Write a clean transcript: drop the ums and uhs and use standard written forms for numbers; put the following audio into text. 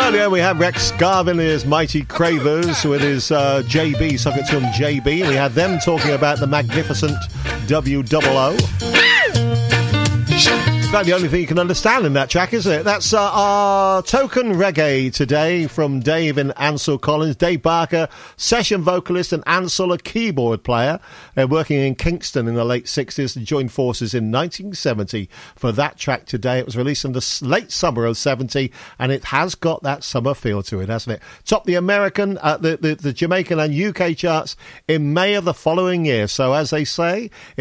Earlier we had Rex Garvin and his Mighty Cravers with his JB, suck it to him JB. We had them talking about the magnificent WOO. That's the only thing you can understand in that track, isn't it? That's our token reggae today from Dave and Ansel Collins. Dave Barker, session vocalist, and Ansel, a keyboard player. They're working in Kingston in the late 60s and joined forces in 1970 for that track today. It was released in the late summer of 70, and it has got that summer feel to it, hasn't it? Topped the American, the Jamaican and UK charts in May of the following year. So as they say,